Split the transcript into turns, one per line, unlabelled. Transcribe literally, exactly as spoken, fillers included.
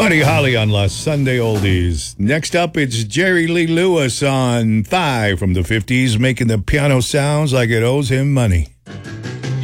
Buddy Holly on La Sunday Oldies. Next up, it's Jerry Lee Lewis on Thigh from the fifties, making the piano sounds like it owes him money.